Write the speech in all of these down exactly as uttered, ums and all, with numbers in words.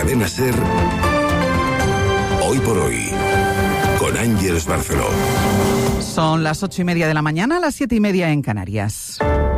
Cadena SER, Hoy por Hoy, con Ángeles Barceló. Son las ocho y media de la mañana, las siete y media en Canarias.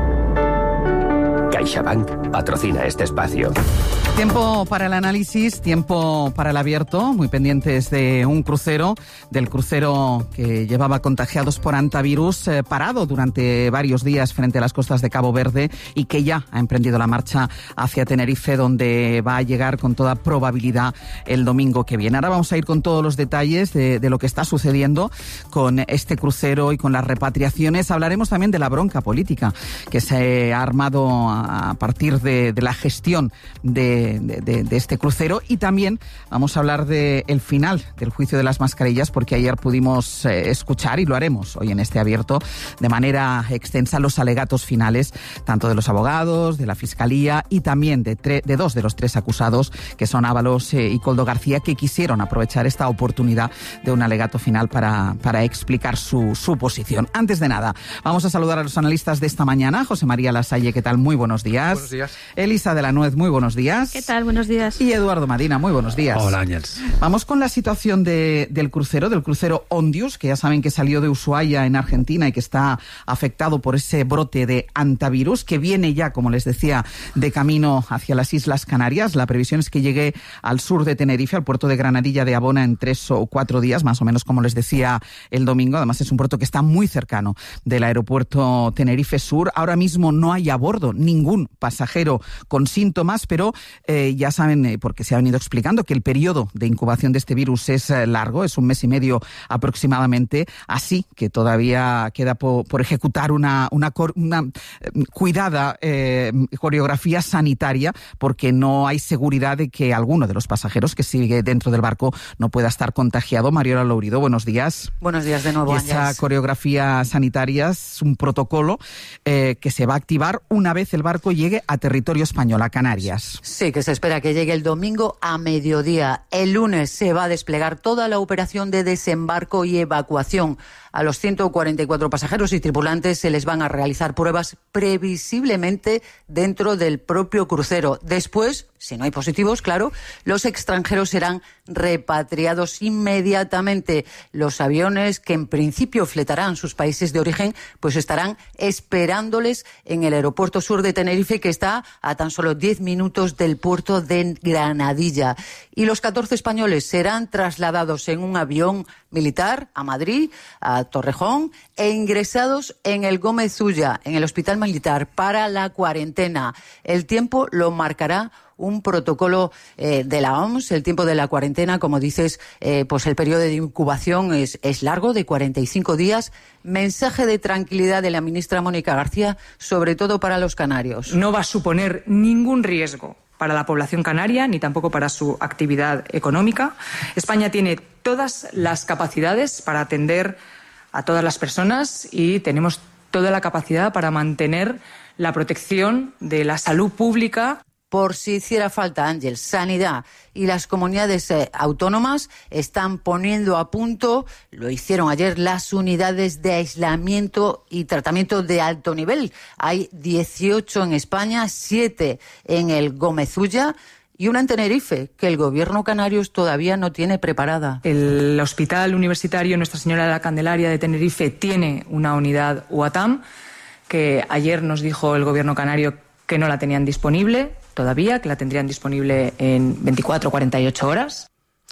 CaixaBank patrocina este espacio. Tiempo para el análisis, tiempo para el abierto, muy pendientes de un crucero, del crucero que llevaba contagiados por hantavirus, eh, parado durante varios días frente a las costas de Cabo Verde y que ya ha emprendido la marcha hacia Tenerife, donde va a llegar con toda probabilidad el domingo que viene. Ahora vamos a ir con todos los detalles de, de lo que está sucediendo con este crucero y con las repatriaciones. Hablaremos también de la bronca política que se ha armado a partir de, de la gestión de De, de, de este crucero, y también vamos a hablar del de final del juicio de las mascarillas, porque ayer pudimos eh, escuchar, y lo haremos hoy en este abierto de manera extensa, los alegatos finales tanto de los abogados, de la Fiscalía y también de, tre- de dos de los tres acusados, que son Ábalos eh, y Koldo García, que quisieron aprovechar esta oportunidad de un alegato final para, para explicar su, su posición. Antes de nada, vamos a saludar a los analistas de esta mañana. José María Lasalle, ¿qué tal? Muy buenos días. Buenos días. Elisa de la Nuez, muy buenos días. ¿Qué tal? Buenos días. Y Eduardo Madina, muy buenos días. Hola, Ángels. Vamos con la situación de, del crucero, del crucero Ondius, que ya saben que salió de Ushuaia en Argentina y que está afectado por ese brote de hantavirus, que viene ya, como les decía, de camino hacia las Islas Canarias. La previsión es que llegue al sur de Tenerife, al puerto de Granadilla de Abona, en tres o cuatro días, más o menos como les decía el domingo. Además es un puerto que está muy cercano del aeropuerto Tenerife Sur. Ahora mismo no hay a bordo ningún pasajero con síntomas, pero Eh, ya saben, eh, porque se ha venido explicando, que el periodo de incubación de este virus es eh, largo, es un mes y medio aproximadamente, así que todavía queda po, por ejecutar una, una, una eh, cuidada eh, coreografía sanitaria, porque no hay seguridad de que alguno de los pasajeros que sigue dentro del barco no pueda estar contagiado. Mariola Lourido, buenos días. Buenos días de nuevo, Y esa Ángeles. coreografía sanitaria es un protocolo eh, que se va a activar una vez el barco llegue a territorio español, a Canarias. Sí, que se espera que llegue el domingo a mediodía. El lunes se va a desplegar toda la operación de desembarco y evacuación. A los ciento cuarenta y cuatro pasajeros y tripulantes se les van a realizar pruebas previsiblemente dentro del propio crucero. Después, si no hay positivos, claro, los extranjeros serán repatriados inmediatamente. Los aviones que en principio fletarán sus países de origen, pues estarán esperándoles en el aeropuerto sur de Tenerife, que está a tan solo diez minutos del puerto de Granadilla. Y los catorce españoles serán trasladados en un avión militar a Madrid, a Torrejón, e ingresados en el Gómez Ulla, en el Hospital Militar, para la cuarentena. El tiempo lo marcará un protocolo eh, de la O M S. El tiempo de la cuarentena, como dices, eh, pues el periodo de incubación es, es largo, de cuarenta y cinco días. Mensaje de tranquilidad de la ministra Mónica García, sobre todo para los canarios. No va a suponer ningún riesgo para la población canaria, ni tampoco para su actividad económica. España tiene todas las capacidades para atender a todas las personas y tenemos toda la capacidad para mantener la protección de la salud pública. Por si hiciera falta, Ángel, Sanidad y las comunidades eh, autónomas están poniendo a punto, lo hicieron ayer, las unidades de aislamiento y tratamiento de alto nivel. Hay dieciocho en España, siete en el Gómez Ulla y una en Tenerife, que el gobierno canario todavía no tiene preparada. El Hospital Universitario Nuestra Señora de la Candelaria de Tenerife tiene una unidad U A T A M, que ayer nos dijo el gobierno canario que no la tenían disponible todavía, que la tendrían disponible en veinticuatro a cuarenta y ocho horas.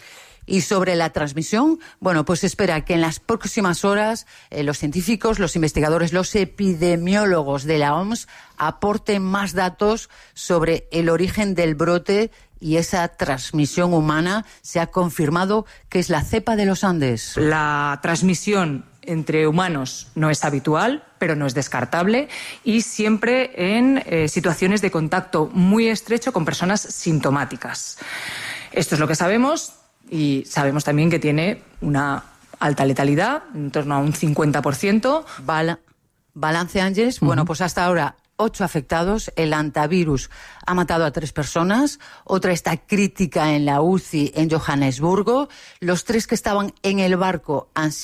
Y sobre la transmisión, bueno, pues se espera que en las próximas horas eh, los científicos, los investigadores, los epidemiólogos de la O M S aporten más datos sobre el origen del brote y esa transmisión humana. Se ha confirmado que es la cepa de los Andes. La transmisión entre humanos no es habitual, pero no es descartable, y siempre en eh, situaciones de contacto muy estrecho con personas sintomáticas. Esto es lo que sabemos, y sabemos también que tiene una alta letalidad, en torno a un cincuenta por ciento. Bala- balance, Ángeles. Uh-huh. Bueno, pues hasta ahora ocho afectados. El hantavirus ha matado a tres personas. Otra está crítica en la U C I en Johannesburgo. Los tres que estaban en el barco han sido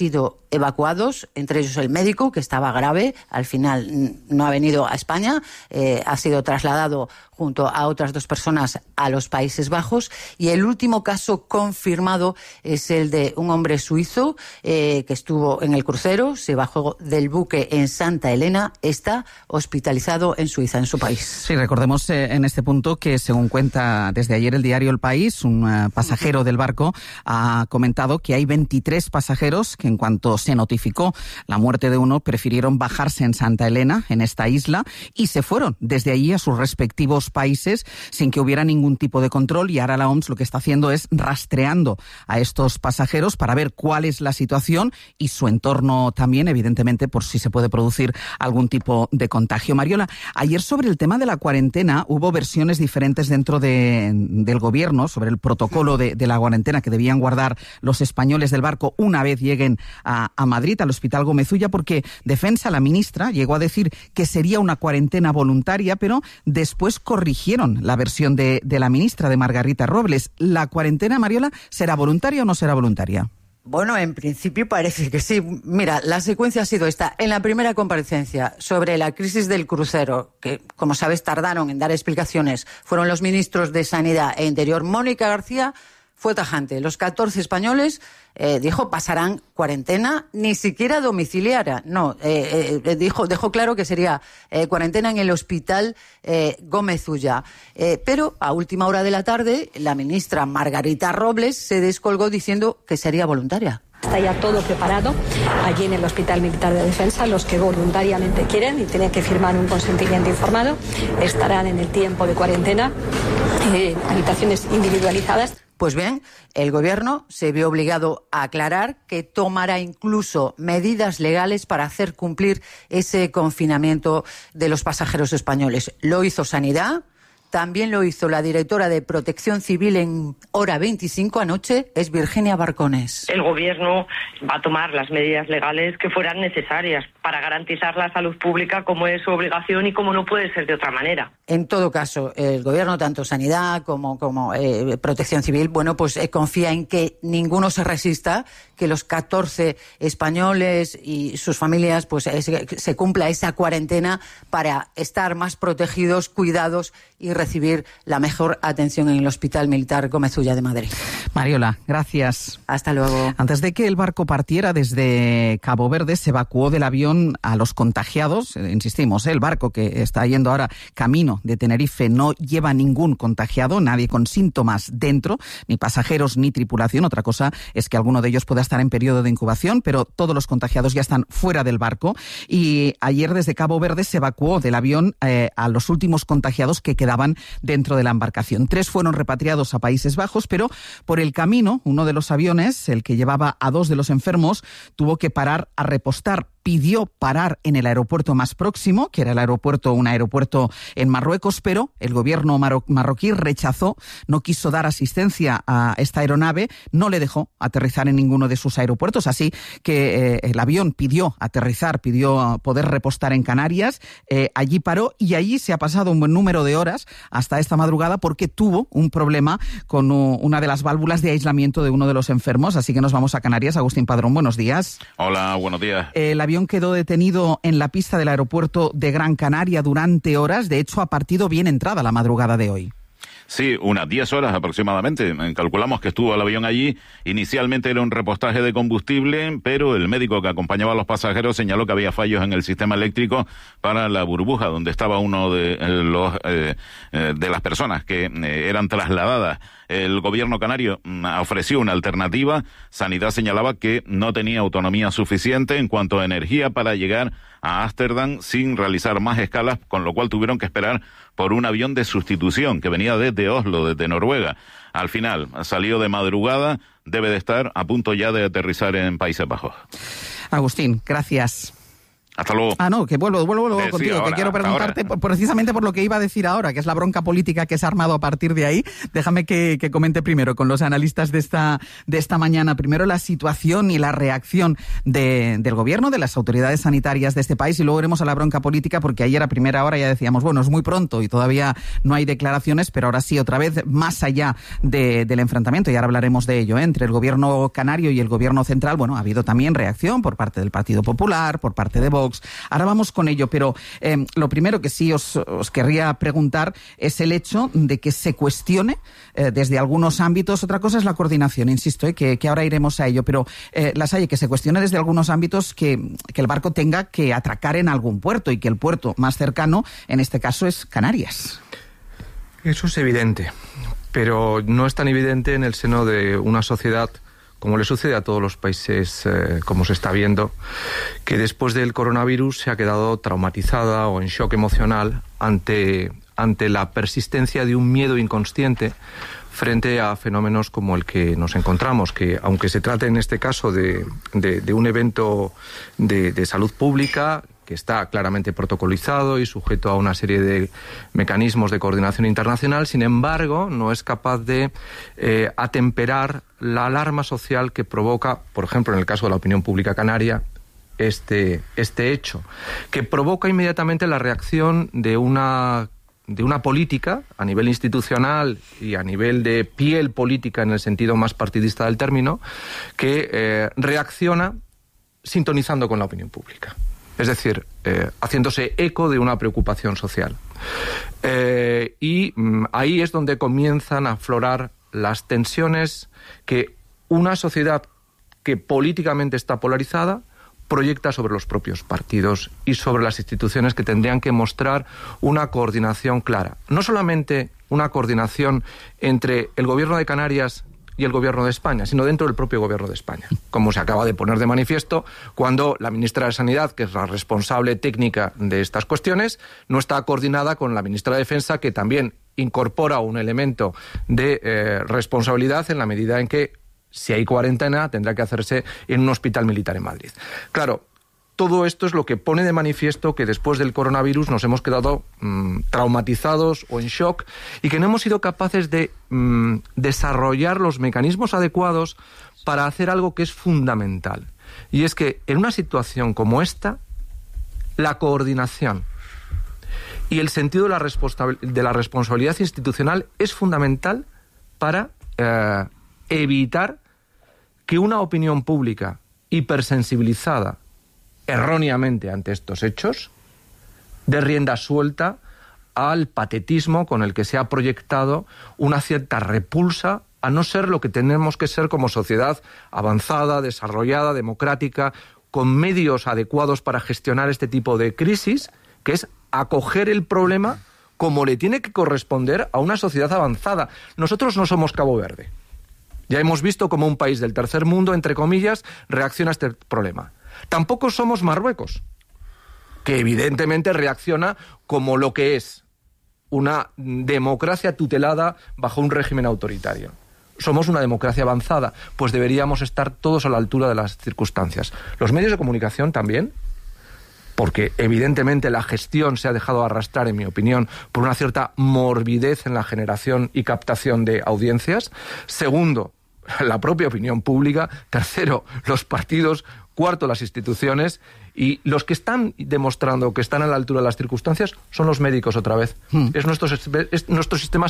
evacuados, entre ellos el médico, que estaba grave. Al final no ha venido a España, eh, ha sido trasladado junto a otras dos personas a los Países Bajos. Y el último caso confirmado es el de un hombre suizo eh, que estuvo en el crucero, se bajó del buque en Santa Elena, está hospitalizado en Suiza, en su país. Sí, recordemos eh, en este punto que, según cuenta desde ayer el diario El País, un uh, pasajero del barco ha comentado que hay veintitrés pasajeros que, en cuanto se notificó la muerte de uno, prefirieron bajarse en Santa Elena, en esta isla, y se fueron desde allí a sus respectivos países sin que hubiera ningún tipo de control. Y ahora la O M S lo que está haciendo es rastreando a estos pasajeros para ver cuál es la situación y su entorno también, evidentemente, por si se puede producir algún tipo de contagio. Mariola, ayer sobre el tema de la cuarentena hubo versiones diferentes dentro de, del gobierno sobre el protocolo de, de la cuarentena que debían guardar los españoles del barco una vez lleguen a, a Madrid, al Hospital Gómez Ulla, porque Defensa, la ministra, llegó a decir que sería una cuarentena voluntaria, pero después corrigieron la versión de, de la ministra, de Margarita Robles. ¿La cuarentena, Mariola, será voluntaria o no será voluntaria? Bueno, en principio parece que sí. Mira, la secuencia ha sido esta. En la primera comparecencia sobre la crisis del crucero, que, como sabes, tardaron en dar explicaciones, fueron los ministros de Sanidad e Interior. Mónica García fue tajante. Los catorce españoles, eh, dijo, pasarán cuarentena, ni siquiera domiciliaria. No, eh, eh, dijo, dejó claro que sería eh, cuarentena en el Hospital eh, Gómez Ulla. Eh, pero a última hora de la tarde, la ministra Margarita Robles se descolgó diciendo que sería voluntaria. Está ya todo preparado allí en el Hospital Militar de Defensa. Los que voluntariamente quieren y tienen que firmar un consentimiento informado estarán en el tiempo de cuarentena en habitaciones individualizadas. Pues bien, el Gobierno se vio obligado a aclarar que tomará incluso medidas legales para hacer cumplir ese confinamiento de los pasajeros españoles. Lo hizo Sanidad. También lo hizo la directora de Protección Civil en Hora veinticinco anoche, es Virginia Barcones. El Gobierno va a tomar las medidas legales que fueran necesarias para garantizar la salud pública, como es su obligación y como no puede ser de otra manera. En todo caso, el Gobierno, tanto Sanidad como, como eh, Protección Civil, bueno, pues eh, confía en que ninguno se resista, que los catorce españoles y sus familias, pues eh, se, se cumpla esa cuarentena para estar más protegidos, cuidados y recibir la mejor atención en el Hospital Militar Gómez Ulla de Madrid. Mariola, gracias. Hasta luego. Antes de que el barco partiera desde Cabo Verde, se evacuó del avión a los contagiados. Eh, insistimos, ¿eh? El barco que está yendo ahora camino de Tenerife no lleva ningún contagiado, nadie con síntomas dentro, ni pasajeros ni tripulación. Otra cosa es que alguno de ellos pueda estar en periodo de incubación, pero todos los contagiados ya están fuera del barco. Y ayer desde Cabo Verde se evacuó del avión eh, a los últimos contagiados que quedaban dentro de la embarcación. Tres fueron repatriados a Países Bajos, pero por el camino, uno de los aviones, el que llevaba a dos de los enfermos, tuvo que parar a repostar. Pidió parar en el aeropuerto más próximo, que era el aeropuerto, un aeropuerto en Marruecos, pero el gobierno marro- marroquí rechazó, no quiso dar asistencia a esta aeronave, no le dejó aterrizar en ninguno de sus aeropuertos, así que eh, el avión pidió aterrizar, pidió poder repostar en Canarias, eh, allí paró y allí se ha pasado un buen número de horas hasta esta madrugada porque tuvo un problema con uh, una de las válvulas de aislamiento de uno de los enfermos, así que nos vamos a Canarias. Agustín Padrón, buenos días. Hola, buenos días. El avión quedó detenido en la pista del aeropuerto de Gran Canaria durante horas. De hecho, ha partido bien entrada la madrugada de hoy. Sí, unas diez horas aproximadamente. Calculamos que estuvo el avión allí. Inicialmente era un repostaje de combustible, pero el médico que acompañaba a los pasajeros señaló que había fallos en el sistema eléctrico para la burbuja donde estaba uno de los eh, de las personas que eh, eran trasladadas. El gobierno canario ofreció una alternativa. Sanidad señalaba que no tenía autonomía suficiente en cuanto a energía para llegar a Ámsterdam sin realizar más escalas, con lo cual tuvieron que esperar por un avión de sustitución que venía desde Oslo, desde Noruega. Al final salió de madrugada, debe de estar a punto ya de aterrizar en Países Bajos. Agustín, gracias. Hasta luego. Ah, no, que vuelvo, vuelvo, vuelvo Eh, sí, contigo, ahora, que quiero preguntarte por- precisamente por lo que iba a decir ahora, que es la bronca política que se ha armado a partir de ahí. Déjame que, que comente primero con los analistas de esta, de esta mañana, primero la situación y la reacción de, del gobierno, de las autoridades sanitarias de este país, y luego iremos a la bronca política, porque ayer a primera hora ya decíamos, bueno, es muy pronto y todavía no hay declaraciones, pero ahora sí, otra vez, más allá de, del enfrentamiento, y ahora hablaremos de ello, ¿eh? entre el gobierno canario y el gobierno central. Bueno, ha habido también reacción por parte del Partido Popular, por parte de Vox. Ahora vamos con ello, pero eh, lo primero que sí os, os querría preguntar es el hecho de que se cuestione eh, desde algunos ámbitos. Otra cosa es la coordinación, insisto, eh, que, que ahora iremos a ello, pero eh, Lasalle, que se cuestione desde algunos ámbitos que, que el barco tenga que atracar en algún puerto y que el puerto más cercano, en este caso, es Canarias. Eso es evidente, pero no es tan evidente en el seno de una sociedad, como le sucede a todos los países, eh, como se está viendo, que después del coronavirus se ha quedado traumatizada o en shock emocional ante, ante la persistencia de un miedo inconsciente frente a fenómenos como el que nos encontramos, que aunque se trate en este caso de, de, de un evento de, de salud pública, que está claramente protocolizado y sujeto a una serie de mecanismos de coordinación internacional, sin embargo, no es capaz de eh, atemperar la alarma social que provoca, por ejemplo, en el caso de la opinión pública canaria, este, este hecho, que provoca inmediatamente la reacción de una, de una política a nivel institucional y a nivel de piel política en el sentido más partidista del término, que eh, reacciona sintonizando con la opinión pública. Es decir, eh, haciéndose eco de una preocupación social. Eh, y mm, ahí es donde comienzan a aflorar las tensiones que una sociedad que políticamente está polarizada proyecta sobre los propios partidos y sobre las instituciones que tendrían que mostrar una coordinación clara. No solamente una coordinación entre el Gobierno de Canarias y el Gobierno de España, sino dentro del propio Gobierno de España, como se acaba de poner de manifiesto cuando la ministra de Sanidad, que es la responsable técnica de estas cuestiones, no está coordinada con la ministra de Defensa, que también incorpora un elemento de eh, responsabilidad en la medida en que, si hay cuarentena, tendrá que hacerse en un hospital militar en Madrid. Claro, todo esto es lo que pone de manifiesto que después del coronavirus nos hemos quedado mmm, traumatizados o en shock y que no hemos sido capaces de mmm, desarrollar los mecanismos adecuados para hacer algo que es fundamental. Y es que en una situación como esta, la coordinación y el sentido de la, responsa- de la responsabilidad institucional es fundamental para eh, evitar que una opinión pública hipersensibilizada erróneamente ante estos hechos, de rienda suelta al patetismo con el que se ha proyectado una cierta repulsa a no ser lo que tenemos que ser como sociedad avanzada, desarrollada, democrática, con medios adecuados para gestionar este tipo de crisis, que es acoger el problema como le tiene que corresponder a una sociedad avanzada. Nosotros no somos Cabo Verde. Ya hemos visto cómo un país del tercer mundo, entre comillas, reacciona a este problema. Tampoco somos Marruecos, que evidentemente reacciona como lo que es una democracia tutelada bajo un régimen autoritario. Somos una democracia avanzada, pues deberíamos estar todos a la altura de las circunstancias. Los medios de comunicación también, porque evidentemente la gestión se ha dejado arrastrar, en mi opinión, por una cierta morbidez en la generación y captación de audiencias. Segundo, la propia opinión pública. Tercero, los partidos. Cuarto, las instituciones. Y los que están demostrando que están a la altura de las circunstancias son los médicos otra vez. Hmm. Es nuestro, es nuestro sistema